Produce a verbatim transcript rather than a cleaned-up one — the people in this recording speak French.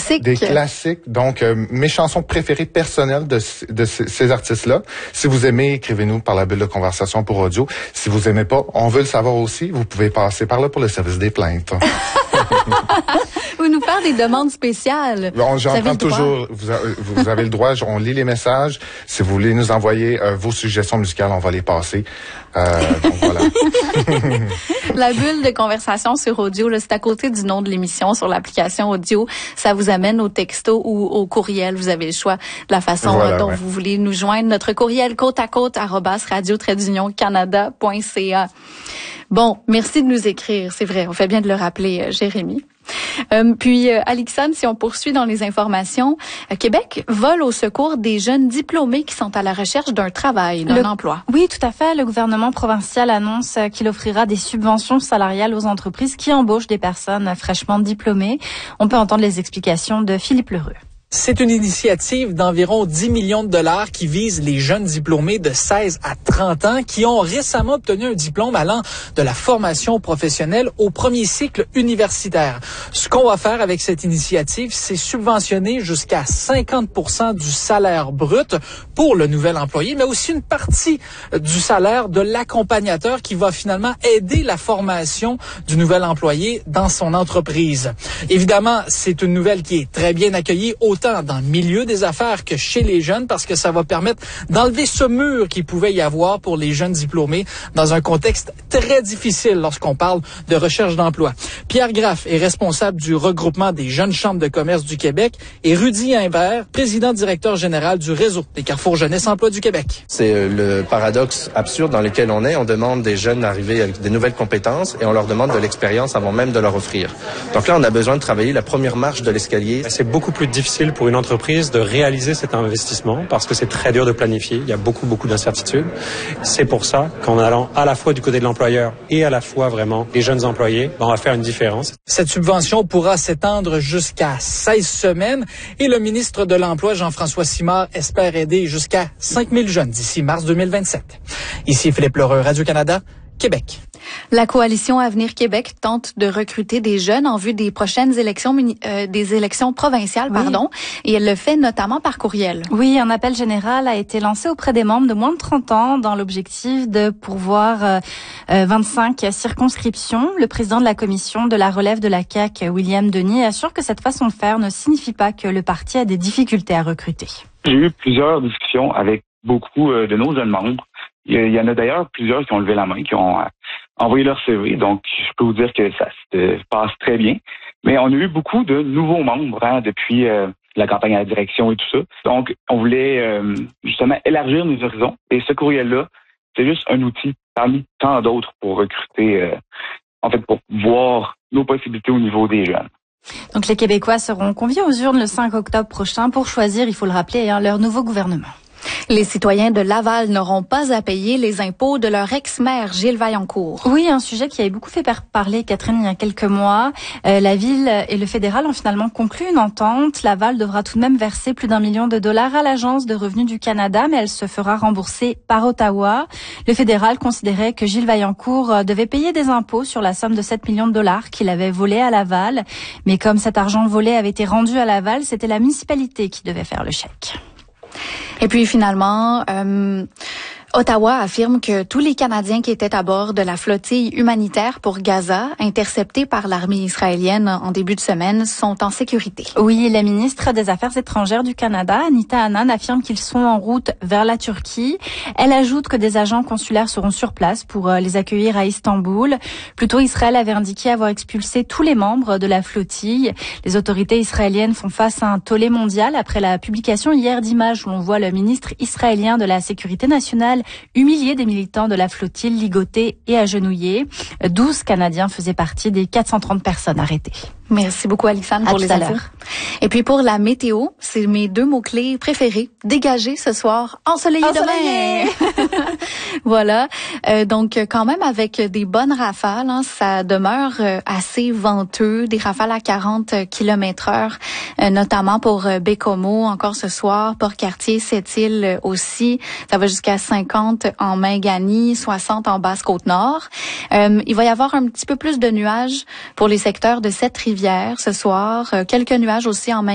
classiques. Des classiques. Donc, euh, mes chansons préférées personnelles de, de ces, ces artistes-là. Si vous aimez, écrivez-nous par la bulle de conversation pour audio. Si vous aimez pas, on veut le savoir aussi. Vous pouvez passer par là pour le service des plaintes. Ou nous faire des demandes spéciales. Bon, j'entends toujours. Vous, a, vous avez le droit. On lit les messages. Si vous voulez nous envoyer euh, vos suggestions musicales, on va les passer. Euh, donc voilà. La bulle de conversation sur audio, là, c'est à côté du nom de l'émission sur l'application audio. Ça vous amène au texto ou au courriel. Vous avez le choix de la façon voilà, dont ouais. vous voulez nous joindre. Notre courriel côte à côte arobase radio trait d'union canada point c a. Bon, merci de nous écrire. C'est vrai, on fait bien de le rappeler, euh, Jérémy. Euh, puis, euh, Alexandre, si on poursuit dans les informations, euh, Québec vole au secours des jeunes diplômés qui sont à la recherche d'un travail, d'un le, emploi. Oui, tout à fait. Le gouvernement provincial annonce euh, qu'il offrira des subventions salariales aux entreprises qui embauchent des personnes fraîchement diplômées. On peut entendre les explications de Philippe Lheureux. C'est une initiative d'environ dix millions de dollars qui vise les jeunes diplômés de seize à trente ans qui ont récemment obtenu un diplôme allant de la formation professionnelle au premier cycle universitaire. Ce qu'on va faire avec cette initiative, c'est subventionner jusqu'à cinquante pour cent du salaire brut pour le nouvel employé, mais aussi une partie du salaire de l'accompagnateur qui va finalement aider la formation du nouvel employé dans son entreprise. Évidemment, c'est une nouvelle qui est très bien accueillie au autant dans le milieu des affaires que chez les jeunes parce que ça va permettre d'enlever ce mur qu'il pouvait y avoir pour les jeunes diplômés dans un contexte très difficile lorsqu'on parle de recherche d'emploi. Pierre Graff est responsable du regroupement des jeunes chambres de commerce du Québec et Rudy Imbert, président directeur général du réseau des Carrefour Jeunesse Emploi du Québec. C'est le paradoxe absurde dans lequel on est. On demande des jeunes d'arriver avec des nouvelles compétences et on leur demande de l'expérience avant même de leur offrir. Donc là, on a besoin de travailler la première marche de l'escalier. C'est beaucoup plus difficile pour une entreprise de réaliser cet investissement parce que c'est très dur de planifier. Il y a beaucoup, beaucoup d'incertitudes. C'est pour ça qu'en allant à la fois du côté de l'employeur et à la fois vraiment des jeunes employés, on va faire une différence. Cette subvention pourra s'étendre jusqu'à seize semaines et le ministre de l'Emploi, Jean-François Simard, espère aider jusqu'à cinq mille jeunes d'ici mars deux mille vingt-sept. Ici Philippe Lheureux, Radio-Canada, Québec. La coalition Avenir Québec tente de recruter des jeunes en vue des prochaines élections euh, des élections provinciales, oui. pardon, et elle le fait notamment par courriel. Oui, un appel général a été lancé auprès des membres de moins de trente ans dans l'objectif de pourvoir euh, euh, vingt-cinq circonscriptions. Le président de la commission de la relève de la C A Q, William Denis, assure que cette façon de faire ne signifie pas que le parti a des difficultés à recruter. J'ai eu plusieurs discussions avec beaucoup euh, de nos jeunes membres. Il y en a d'ailleurs plusieurs qui ont levé la main, qui ont envoyé leur C V. Donc, je peux vous dire que ça se passe très bien. Mais on a eu beaucoup de nouveaux membres hein, depuis euh, la campagne à la direction et tout ça. Donc, on voulait euh, justement élargir nos horizons. Et ce courriel-là, c'est juste un outil parmi tant d'autres pour recruter, euh, en fait, pour voir nos possibilités au niveau des jeunes. Donc, les Québécois seront conviés aux urnes le cinq octobre prochain pour choisir, il faut le rappeler, hein, leur nouveau gouvernement. Les citoyens de Laval n'auront pas à payer les impôts de leur ex-maire, Gilles Vaillancourt. Oui, un sujet qui avait beaucoup fait parler, Catherine, il y a quelques mois. Euh, la ville et le fédéral ont finalement conclu une entente. Laval devra tout de même verser plus d'un million de dollars à l'Agence de revenus du Canada, mais elle se fera rembourser par Ottawa. Le fédéral considérait que Gilles Vaillancourt devait payer des impôts sur la somme de sept millions de dollars qu'il avait volé à Laval. Mais comme cet argent volé avait été rendu à Laval, c'était la municipalité qui devait faire le chèque. Et puis finalement, euh, Ottawa affirme que tous les Canadiens qui étaient à bord de la flottille humanitaire pour Gaza, interceptés par l'armée israélienne en début de semaine, sont en sécurité. Oui, la ministre des Affaires étrangères du Canada, Anita Anand, affirme qu'ils sont en route vers la Turquie. Elle ajoute que des agents consulaires seront sur place pour les accueillir à Istanbul. Plus tôt, Israël avait indiqué avoir expulsé tous les membres de la flottille. Les autorités israéliennes font face à un tollé mondial après la publication hier d'images où on voit le ministre israélien de la Sécurité nationale humilier des militants de la flottille ligotés et agenouillés. douze Canadiens faisaient partie des quatre cent trente personnes arrêtées. Merci beaucoup, Alexandre, pour les infos. Et puis pour la météo, c'est mes deux mots-clés préférés. Dégager ce soir, ensoleillé demain. Voilà. Euh, donc, quand même, avec des bonnes rafales, hein, ça demeure euh, assez venteux. Des rafales à quarante kilomètres heure, euh, notamment pour euh, Bécomo, encore ce soir. Port-Cartier, Sept-Îles euh, aussi. Ça va jusqu'à cinquante en Mingani, soixante en Basse-Côte-Nord. Euh, il va y avoir un petit peu plus de nuages pour les secteurs de Sept-Rivières ce soir. Euh, quelques nuages aussi en Mingani.